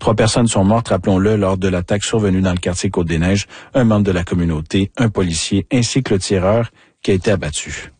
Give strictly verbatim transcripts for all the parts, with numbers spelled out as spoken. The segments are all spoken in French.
Trois personnes sont mortes, rappelons-le, lors de l'attaque survenue dans le quartier Côte-des-Neiges. Un membre de la communauté, un policier, ainsi que le tireur qui a été abattu.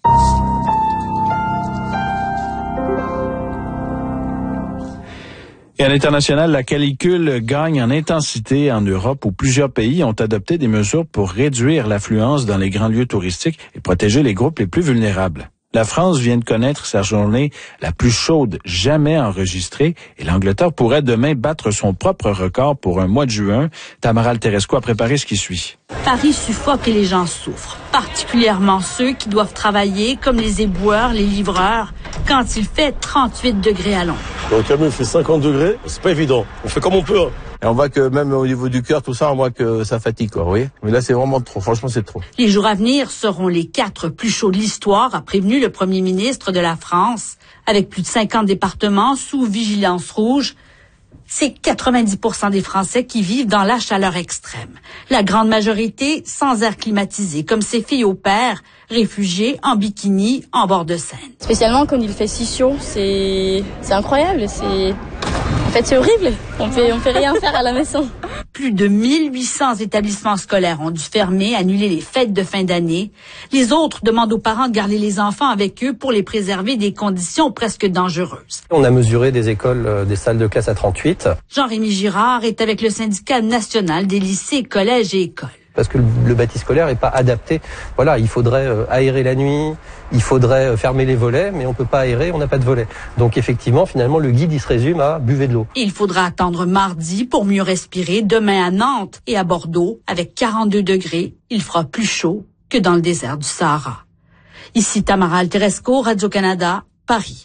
Et à l'international, la canicule gagne en intensité en Europe où plusieurs pays ont adopté des mesures pour réduire l'affluence dans les grands lieux touristiques et protéger les groupes les plus vulnérables. La France vient de connaître sa journée la plus chaude jamais enregistrée et l'Angleterre pourrait demain battre son propre record pour un mois de juin. Tamara Alterescu a préparé ce qui suit. Paris suffoque et les gens souffrent, particulièrement ceux qui doivent travailler comme les éboueurs, les livreurs, quand il fait trente-huit degrés à l'ombre. Dans le camion, il fait cinquante degrés, c'est pas évident. On fait comme on peut. Hein. Et on voit que même au niveau du cœur, tout ça, on voit que ça fatigue, quoi, vous voyez. Mais là, c'est vraiment trop. Franchement, c'est trop. Les jours à venir seront les quatre plus chauds de l'histoire, a prévenu le premier ministre de la France. Avec plus de cinquante départements sous vigilance rouge, c'est quatre-vingt-dix pour cent des Français qui vivent dans la chaleur extrême. La grande majorité sans air climatisé, comme ces filles au père, réfugiées en bikini en bord de Seine. Spécialement quand il fait si chaud, c'est c'est incroyable, c'est en fait c'est horrible. On fait on fait rien faire à la maison. Plus de mille huit cents établissements scolaires ont dû fermer, annuler les fêtes de fin d'année. Les autres demandent aux parents de garder les enfants avec eux pour les préserver des conditions presque dangereuses. On a mesuré des écoles, euh, des salles de classe à trente-huit. Jean-Rémy Girard est avec le syndicat national des lycées, collèges et écoles. Parce que le, le bâti scolaire n'est pas adapté. Voilà, il faudrait euh, aérer la nuit, il faudrait euh, fermer les volets, mais on peut pas aérer, on n'a pas de volets. Donc effectivement, finalement, le guide, il se résume à buvez de l'eau. Il faudra attendre mardi pour mieux respirer. Demain à Nantes et à Bordeaux, avec quarante-deux degrés, il fera plus chaud que dans le désert du Sahara. Ici Tamara Alterescu, Radio-Canada, Paris.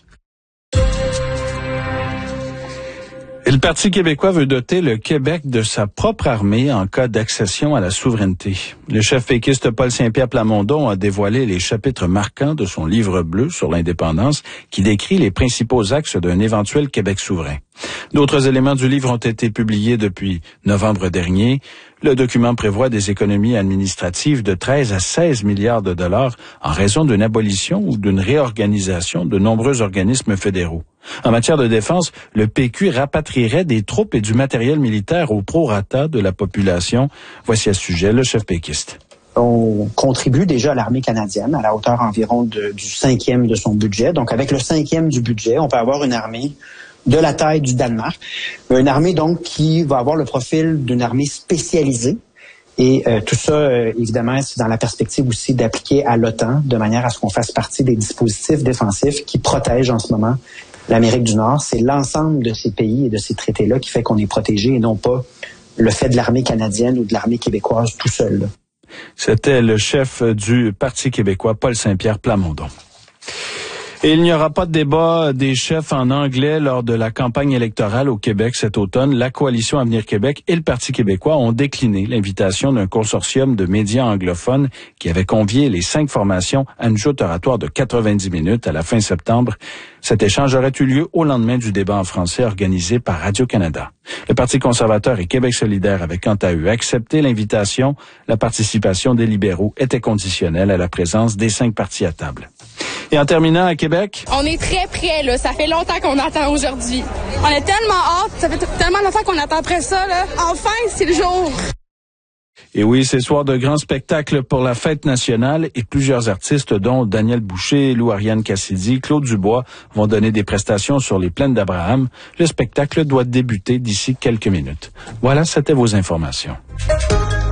Et le Parti québécois veut doter le Québec de sa propre armée en cas d'accession à la souveraineté. Le chef péquiste Paul Saint-Pierre Plamondon a dévoilé les chapitres marquants de son livre bleu sur l'indépendance qui décrit les principaux axes d'un éventuel Québec souverain. D'autres éléments du livre ont été publiés depuis novembre dernier. Le document prévoit des économies administratives de treize à seize milliards de dollars en raison d'une abolition ou d'une réorganisation de nombreux organismes fédéraux. En matière de défense, le P Q rapatrierait des troupes et du matériel militaire au prorata de la population. Voici à ce sujet le chef péquiste. On contribue déjà à l'armée canadienne à la hauteur environ de, du cinquième de son budget. Donc avec le cinquième du budget, on peut avoir une armée de la taille du Danemark. Une armée donc qui va avoir le profil d'une armée spécialisée. Et euh, tout ça, euh, évidemment, c'est dans la perspective aussi d'appliquer à l'OTAN de manière à ce qu'on fasse partie des dispositifs défensifs qui protègent en ce moment l'Amérique du Nord. C'est l'ensemble de ces pays et de ces traités-là qui fait qu'on est protégé et non pas le fait de l'armée canadienne ou de l'armée québécoise tout seul. Là. C'était le chef du Parti québécois, Paul Saint-Pierre Plamondon. Et il n'y aura pas de débat des chefs en anglais lors de la campagne électorale au Québec cet automne. La Coalition Avenir Québec et le Parti québécois ont décliné l'invitation d'un consortium de médias anglophones qui avait convié les cinq formations à une joute oratoire de quatre-vingt-dix minutes à la fin septembre. Cet échange aurait eu lieu au lendemain du débat en français organisé par Radio-Canada. Le Parti conservateur et Québec solidaire avaient quant à eux accepté l'invitation. La participation des libéraux était conditionnelle à la présence des cinq partis à table. Et en terminant à Québec... On est très près, là. Ça fait longtemps qu'on attend aujourd'hui. On est tellement hâte. Ça fait tellement longtemps qu'on attend après ça, là. Enfin, c'est le jour. Et oui, c'est soir de grands spectacles pour la fête nationale et plusieurs artistes dont Daniel Boucher, Lou-Ariane Cassidy, Claude Dubois vont donner des prestations sur les plaines d'Abraham. Le spectacle doit débuter d'ici quelques minutes. Voilà, c'était vos informations.